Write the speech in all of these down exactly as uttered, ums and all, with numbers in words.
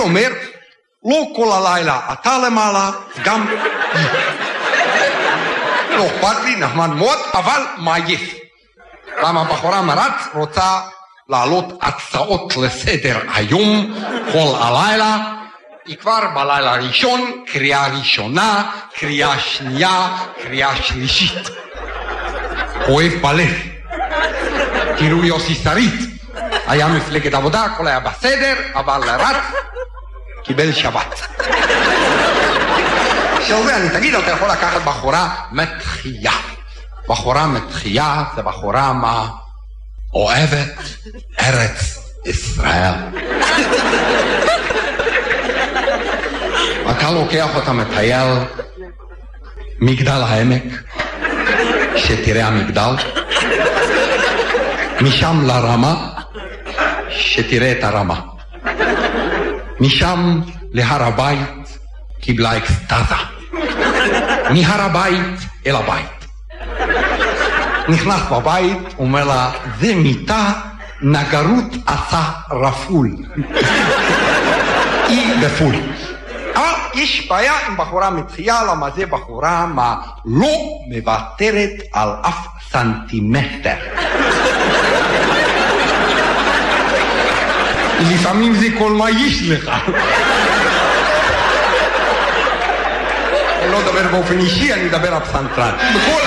אומר, לא כל הלילה אתה למעלה, גם היא. לא אכפת לי, נחמד מאוד, אבל מה יש? למה בחורה מרץ רוצה לעלות הצעות לסדר היום, כל הלילה, היא כבר בלילה ראשון, קריאה ראשונה, קריאה שנייה, קריאה שלישית. אוהב בלב. תראו יוסי שריד, היה מפלגת עבודה, הכל היה בסדר, אבל רץ, קיבל שבת. של זה אני תגיד, אתה יכול לקחת בחורה מתחייה. בחורה מתחייה זה בחורה מה אוהבת ארץ ישראל. אתה לוקח אותה מטייל מגדל העמק, שתראה המגדל, משם לרמה, שתראה את הרמה, משם להר הבית, קיבלה אקסטאזה, מהר הבית אל הבית. נכנס בבית, אומר לה, זה מיטה, נגרות עשה רפול. היא בפול. אבל יש בעיה עם בחורה מתחייה, למה זה בחורה מה לא מוותרת על אף סנטימטר. לפעמים זה כל מה יש לך. אני לא מדבר באופן אישי, אני מדבר על פסנתרן. בכל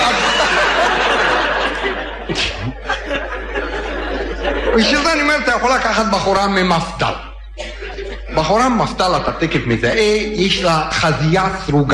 בשביל זה אני אומר, אתה יכול לקחת בחורה ממפדל. בחורה ממפדל, אתה תקף מזהה, יש לה חזייה סרוגה.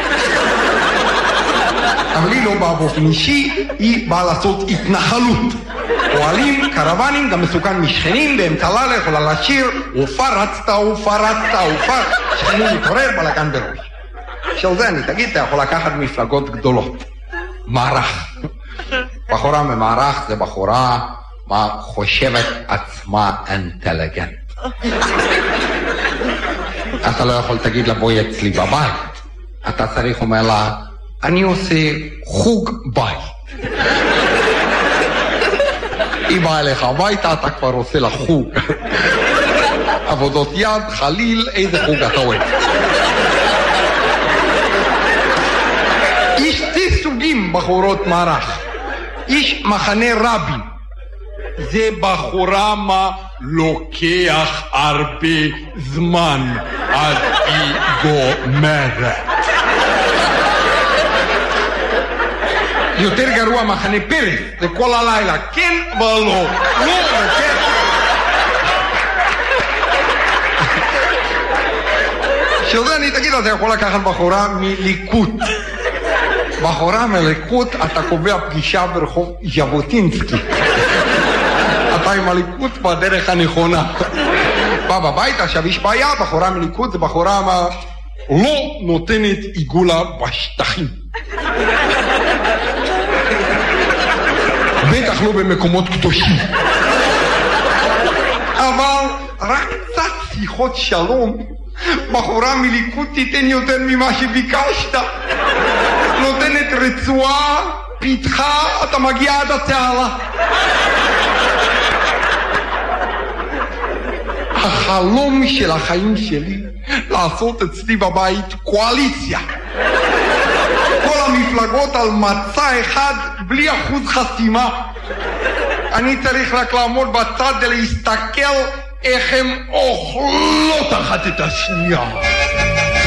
אבל היא לא באה באופן אישי, היא באה לעשות התנחלות. פועלים, קרבנים, גם מסוכן משכנים, באמצע לילה יכולה לשיר, ופרצת, ופרצת, ופרצת, שכנים מתעורר, בלגן בראש. של זה אני תגיד, אתה יכול לקחת מפלגות גדולות. מערך. בחורה ממערך זה בחורה מה חושבת עצמה אינטליגנט. אתה לא יכול תגיד לה בואי אצלי בבית. אתה צריך אומר לה, אני עושה חוג בית. היא באה אליך הביתה, אתה כבר עושה לה חוג. עבודות יד, חליל, איזה חוג אתה אוהב. יש שתי סוגים בחורות מערך. יש מחנה רבין. זה בחורה מה לוקח הרבה זמן עד היא גומרת. יותר גרוע מחנה פרס, זה כל הלילה, כן ולא, לא וכן. שזה אני תגיד, אתה יכול לקחת בחורה מליכוד. בחורה מליכוד, אתה קובע פגישה ברחוב ז'בוטינסקי. אתה עם הליכוד בדרך הנכונה. בא בבית, עכשיו יש בעיה, בחורה מליכוד זה בחורה מה לא נותנת עיגולה בשטחים. בטח לא במקומות קדושים. אבל רק קצת שיחות שלום, בחורה מליכוד תיתן יותר ממה שביקשת. נותנת רצועה, פיתחה, אתה מגיע עד התעלה. החלום של החיים שלי לעשות אצלי בבית קואליציה. כל המפלגות על מצע אחד בלי אחוז חסימה. אני צריך רק לעמוד בצד ולהסתכל איך הם אוכלות אחת את השנייה.